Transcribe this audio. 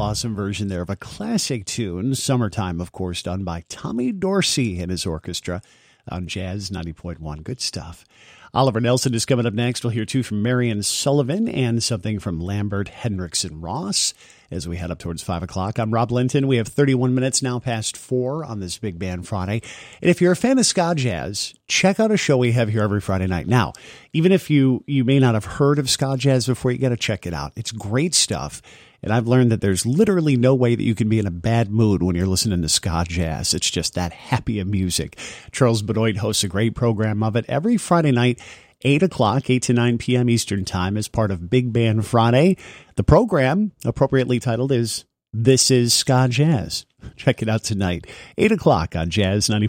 awesome version there of a classic tune, Summertime, of course, done by Tommy Dorsey and his orchestra on Jazz 90.1. Good stuff. Oliver Nelson is coming up next. We'll hear two from Marion Sullivan and something from Lambert Hendrickson Ross as we head up towards 5 o'clock. I'm Rob Linton. We have 31 minutes now past 4 on this Big Band Friday. And if you're a fan of ska jazz, check out a show we have here every Friday night. Now, even if you may not have heard of ska jazz before, you got to check it out. It's great stuff. And I've learned that there's literally no way that you can be in a bad mood when you're listening to ska jazz. It's just that happy of music. Charles Benoit hosts a great program of it every Friday night, 8 o'clock, 8 to 9 p.m. Eastern Time, as part of Big Band Friday. The program, appropriately titled, is This is Ska Jazz. Check it out tonight, 8 o'clock on Jazz 90.